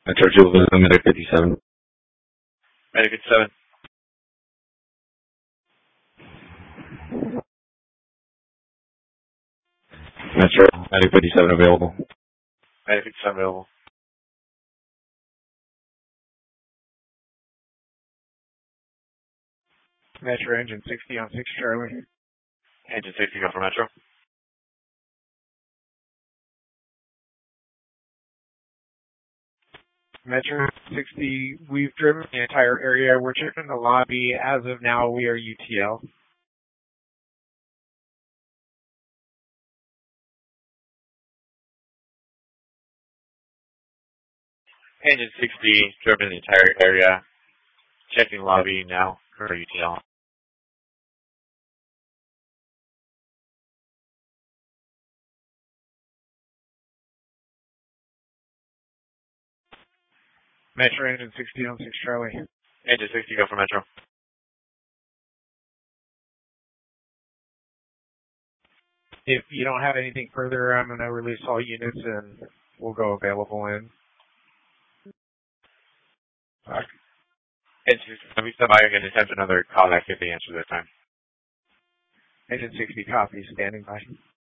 Metro Jules, Medic 57. Medic 57. Metro, Medic 57 available. Medic 57 available. Metro Engine 60 on 6 Charlie. Engine 60, go for Metro. Metro 60, we've driven the entire area. We're checking the lobby. As of now, we are UTL. Engine 60, driven the entire area. Checking lobby now for UTL. Metro Engine 60 on 6 Charlie. Engine 60, go for Metro. If you don't have anything further, I'm going to release all units and we'll go available in. Engine 60, let me step by and attempt another call that could be answered this time. Engine 60 copy, standing by.